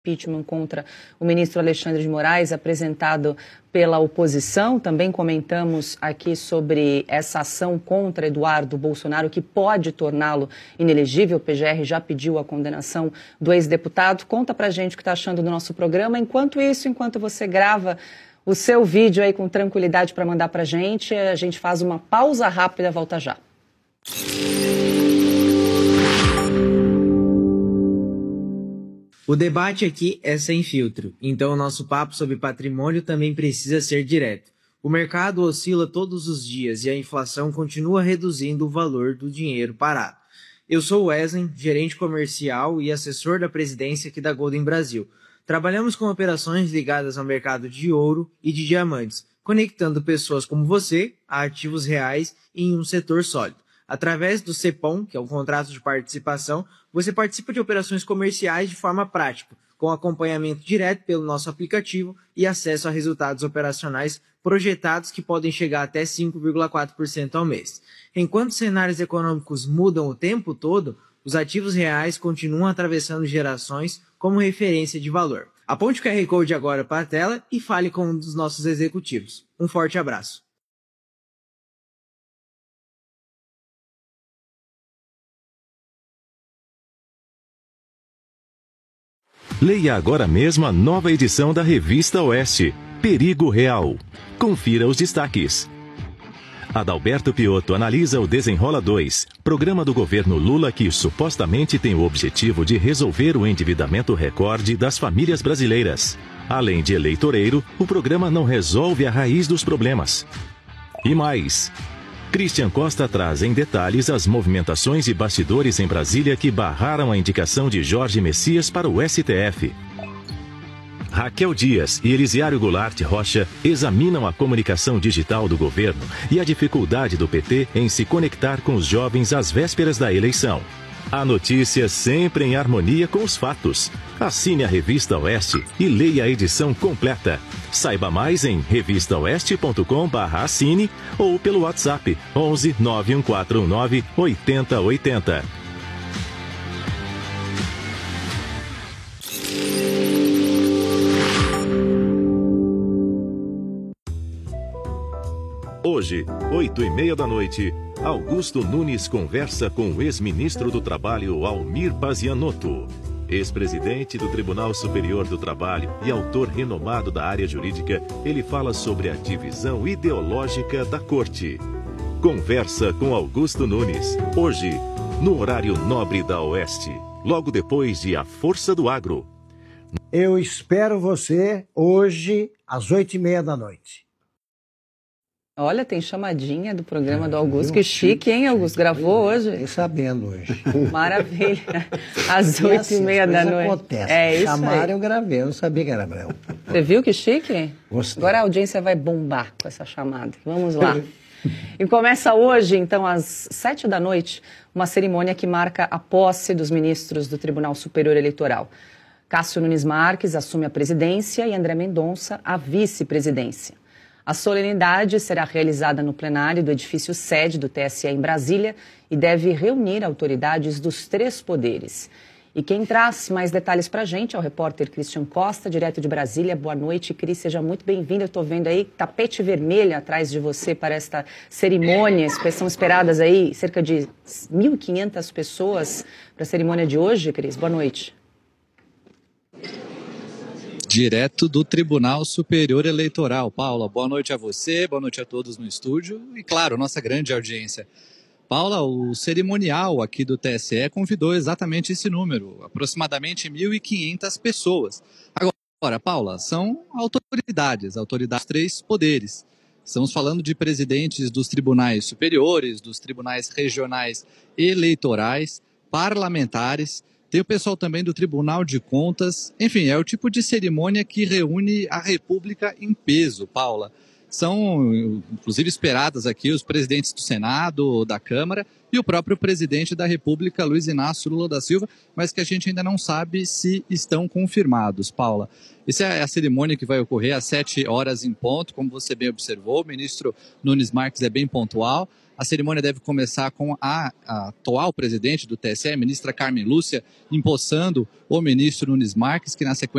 Impeachment contra o ministro Alexandre de Moraes, apresentado pela oposição. Também comentamos aqui sobre essa ação contra Eduardo Bolsonaro, que pode torná-lo inelegível. O PGR já pediu a condenação do ex-deputado. Conta pra gente o que está achando do nosso programa. Enquanto isso, enquanto você grava o seu vídeo aí com tranquilidade para mandar pra gente, a gente faz uma pausa rápida e volta já. O debate aqui é sem filtro, então o nosso papo sobre patrimônio também precisa ser direto. O mercado oscila todos os dias e a inflação continua reduzindo o valor do dinheiro parado. Eu sou o Wesley, gerente comercial e assessor da presidência aqui da Golden Brasil. Trabalhamos com operações ligadas ao mercado de ouro e de diamantes, conectando pessoas como você a ativos reais em um setor sólido. Através do CEPOM, que é o contrato de participação, você participa de operações comerciais de forma prática, com acompanhamento direto pelo nosso aplicativo e acesso a resultados operacionais projetados que podem chegar até 5,4% ao mês. Enquanto cenários econômicos mudam o tempo todo, os ativos reais continuam atravessando gerações como referência de valor. Aponte o QR Code agora para a tela e fale com um dos nossos executivos. Um forte abraço. Leia agora mesmo a nova edição da Revista Oeste, Perigo Real. Confira os destaques. Adalberto Piotto analisa o Desenrola 2, programa do governo Lula que supostamente tem o objetivo de resolver o endividamento recorde das famílias brasileiras. Além de eleitoreiro, o programa não resolve a raiz dos problemas. E mais... Christian Costa traz em detalhes as movimentações e bastidores em Brasília que barraram a indicação de Jorge Messias para o STF. Raquel Dias e Elisiário Goulart Rocha examinam a comunicação digital do governo e a dificuldade do PT em se conectar com os jovens às vésperas da eleição. A notícia sempre em harmonia com os fatos. Assine a Revista Oeste e leia a edição completa. Saiba mais em revistaoeste.com/assine ou pelo WhatsApp 11 91419 8080. Hoje, 8h30 da noite, Augusto Nunes conversa com o ex-ministro do Trabalho Almir Pazianotto. Ex-presidente do Tribunal Superior do Trabalho e autor renomado da área jurídica, ele fala sobre a divisão ideológica da Corte. Conversa com Augusto Nunes, hoje, no horário nobre da Oeste, logo depois de A Força do Agro. Eu espero você hoje, às 8h30 da noite. Olha, tem chamadinha do programa do Augusto. Que chique, hein, Augusto? Gravou hoje? Fiquei sabendo hoje. Maravilha. Às 8h30 da noite. Acontece. É isso. Chamaram, eu gravei. Eu não sabia que era breu. Você viu que chique? Gostei. Agora a audiência vai bombar com essa chamada. Vamos lá. E começa hoje, então, às 7 da noite, uma cerimônia que marca a posse dos ministros do Tribunal Superior Eleitoral. Cássio Nunes Marques assume a presidência e André Mendonça a vice-presidência. A solenidade será realizada no plenário do edifício sede do TSE em Brasília e deve reunir autoridades dos três poderes. E quem traz mais detalhes para a gente é o repórter Christian Costa, direto de Brasília. Boa noite, Cris, seja muito bem-vindo. Eu estou vendo aí tapete vermelho atrás de você para esta cerimônia. São esperadas aí cerca de 1.500 pessoas para a cerimônia de hoje, Cris. Boa noite. Direto do Tribunal Superior Eleitoral. Paula, boa noite a você, boa noite a todos no estúdio e, claro, nossa grande audiência. Paula, o cerimonial aqui do TSE convidou exatamente esse número, aproximadamente 1.500 pessoas. Agora, Paula, são autoridades dos três poderes. Estamos falando de presidentes dos tribunais superiores, dos tribunais regionais eleitorais, parlamentares. Tem o pessoal também do Tribunal de Contas. Enfim, é o tipo de cerimônia que reúne a República em peso, Paula. São, inclusive, esperadas aqui os presidentes do Senado, da Câmara e o próprio presidente da República, Luiz Inácio Lula da Silva, mas que a gente ainda não sabe se estão confirmados, Paula. Essa é a cerimônia que vai ocorrer às 7 horas em ponto, como você bem observou. O ministro Nunes Marques é bem pontual. A cerimônia deve começar com a atual presidente do TSE, a ministra Carmen Lúcia, empossando o ministro Nunes Marques, que na sequência